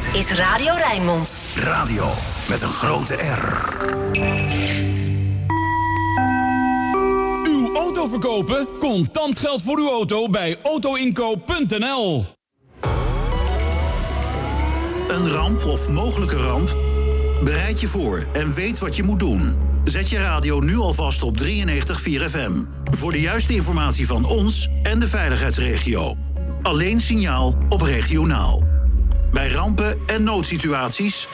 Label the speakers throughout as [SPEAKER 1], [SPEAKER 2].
[SPEAKER 1] Dit is Radio Rijnmond.
[SPEAKER 2] Radio met een grote R.
[SPEAKER 3] Uw auto verkopen? Contant geld voor uw auto bij autoinkoop.nl.
[SPEAKER 2] Een ramp of mogelijke ramp? Bereid je voor en weet wat je moet doen. Zet je radio nu alvast op 93.4 FM. Voor de juiste informatie van ons en de veiligheidsregio. Alleen signaal op regionaal. Bij rampen en noodsituaties...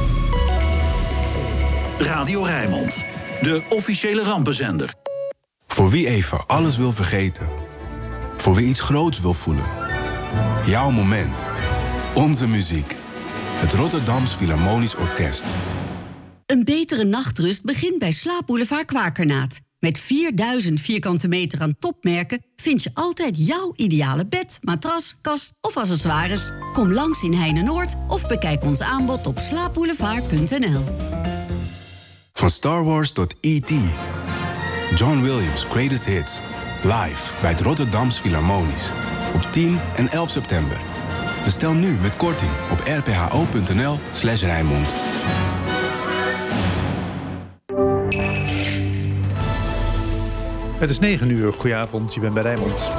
[SPEAKER 2] Radio Rijnmond. De officiële rampenzender.
[SPEAKER 4] Voor wie even alles wil vergeten. Voor wie iets groots wil voelen. Jouw moment. Onze muziek. Het Rotterdams Philharmonisch Orkest.
[SPEAKER 5] Een betere nachtrust begint bij Slaapboulevard Kwakernaat. Met 4000 vierkante meter aan topmerken vind je altijd jouw ideale bed, matras, kast of accessoires. Kom langs in Heine-Noord of bekijk ons aanbod op slaapboulevard.nl.
[SPEAKER 4] Van Star Wars tot E.T. John Williams' Greatest Hits. Live bij het Rotterdams Philharmonisch. Op 10 en 11 september. Bestel nu met korting op rpho.nl/Rijnmond.
[SPEAKER 6] Het is 9 uur. Goedenavond, je bent bij Rijnmond.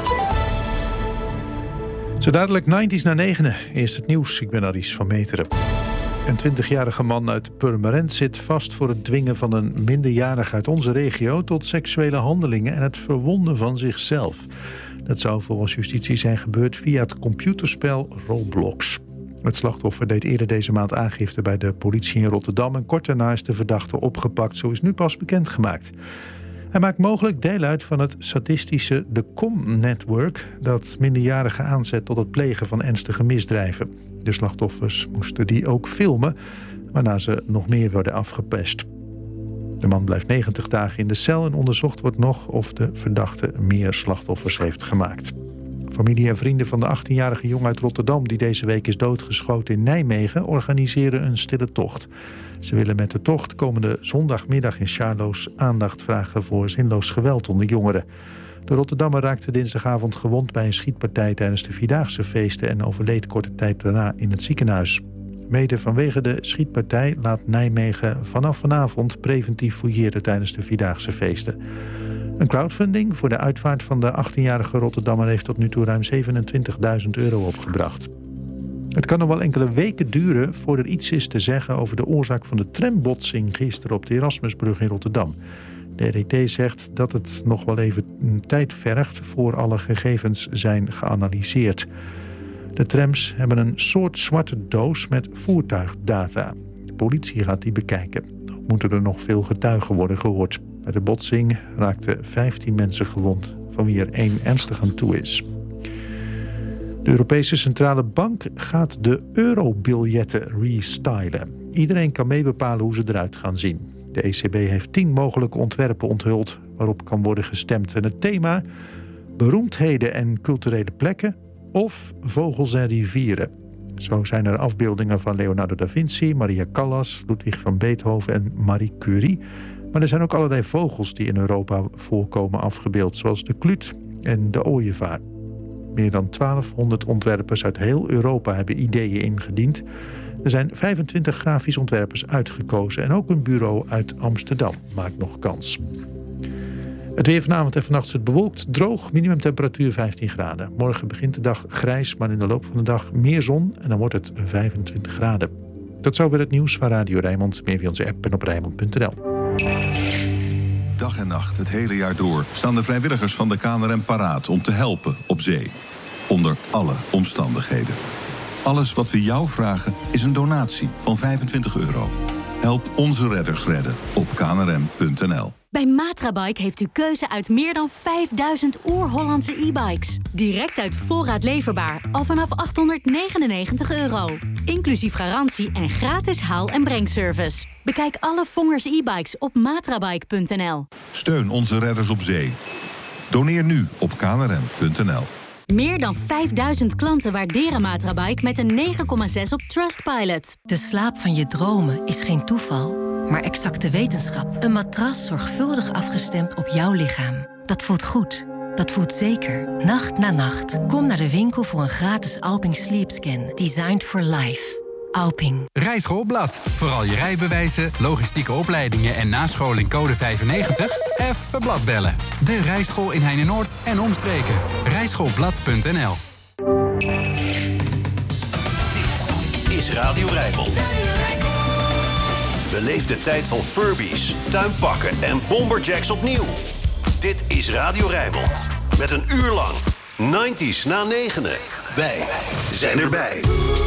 [SPEAKER 6] Zo dadelijk 90's naar 9. Eerst het nieuws, ik ben Aries van Meteren. Een 20-jarige man uit Purmerend zit vast voor het dwingen van een minderjarige uit onze regio tot seksuele handelingen en het verwonden van zichzelf. Dat zou volgens justitie zijn gebeurd via het computerspel Roblox. Het slachtoffer deed eerder deze maand aangifte bij de politie in Rotterdam en kort daarna is de verdachte opgepakt. Zo is nu pas bekendgemaakt. Hij maakt mogelijk deel uit van het sadistische The Com-network dat minderjarigen aanzet tot het plegen van ernstige misdrijven. De slachtoffers moesten die ook filmen, waarna ze nog meer worden afgepest. De man blijft 90 dagen in de cel en onderzocht wordt nog of de verdachte meer slachtoffers heeft gemaakt. Familie en vrienden van de 18-jarige jongen uit Rotterdam die deze week is doodgeschoten in Nijmegen organiseren een stille tocht. Ze willen met de tocht komende zondagmiddag in Charloes aandacht vragen voor zinloos geweld onder jongeren. De Rotterdammer raakte dinsdagavond gewond bij een schietpartij tijdens de Vierdaagse feesten en overleed korte tijd daarna in het ziekenhuis. Mede vanwege de schietpartij laat Nijmegen vanaf vanavond preventief fouilleren tijdens de Vierdaagse feesten. Een crowdfunding voor de uitvaart van de 18-jarige Rotterdammer heeft tot nu toe ruim €27.000 opgebracht. Het kan nog wel enkele weken duren voordat er iets is te zeggen over de oorzaak van de trambotsing gisteren op de Erasmusbrug in Rotterdam. De RET zegt dat het nog wel even tijd vergt voor alle gegevens zijn geanalyseerd. De trams hebben een soort zwarte doos met voertuigdata. De politie gaat die bekijken. Ook moeten er nog veel getuigen worden gehoord. Bij de botsing raakten 15 mensen gewond, van wie er 1 ernstig aan toe is. De Europese Centrale Bank gaat de eurobiljetten restylen. Iedereen kan meebepalen hoe ze eruit gaan zien. De ECB heeft 10 mogelijke ontwerpen onthuld waarop kan worden gestemd. En het thema: beroemdheden en culturele plekken of vogels en rivieren. Zo zijn er afbeeldingen van Leonardo da Vinci, Maria Callas, Ludwig van Beethoven en Marie Curie. Maar er zijn ook allerlei vogels die in Europa voorkomen afgebeeld, zoals de kluut en de ooievaar. Meer dan 1200 ontwerpers uit heel Europa hebben ideeën ingediend. Er zijn 25 grafisch ontwerpers uitgekozen en ook een bureau uit Amsterdam maakt nog kans. Het weer vanavond en vannacht is het bewolkt, droog, minimumtemperatuur 15 graden. Morgen begint de dag grijs, maar in de loop van de dag meer zon en dan wordt het 25 graden. Tot zover het nieuws van Radio Rijnmond. Meer via onze app en op Rijnmond.nl.
[SPEAKER 7] Dag en nacht, het hele jaar door, staan de vrijwilligers van de KNRM paraat om te helpen op zee. Onder alle omstandigheden. Alles wat we jou vragen is een donatie van €25. Help onze redders redden op knrm.nl.
[SPEAKER 8] Bij Matrabike heeft u keuze uit meer dan 5000 oer-Hollandse e-bikes. Direct uit voorraad leverbaar, al vanaf €899. Inclusief garantie en gratis haal- en brengservice. Bekijk alle Vongers e-bikes op matrabike.nl.
[SPEAKER 7] Steun onze redders op zee. Doneer nu op knrm.nl.
[SPEAKER 8] Meer dan 5000 klanten waarderen Matrabike met een 9,6 op Trustpilot.
[SPEAKER 9] De slaap van je dromen is geen toeval, maar exacte wetenschap. Een matras zorgvuldig afgestemd op jouw lichaam. Dat voelt goed. Dat voelt zeker. Nacht na nacht. Kom naar de winkel voor een gratis Alping Sleep Scan. Designed for life. Auping.
[SPEAKER 1] Rijschoolblad. Vooral je rijbewijzen, logistieke opleidingen en nascholing code 95? Even blad bellen. De Rijschool in Heinenoord en omstreken. Rijschoolblad.nl.
[SPEAKER 10] Dit is Radio Rijnmond. Beleef de tijd van Furbies, tuinpakken en bomberjacks opnieuw. Dit is Radio Rijnmond. Met een uur lang 90's na 9. Wij zijn erbij.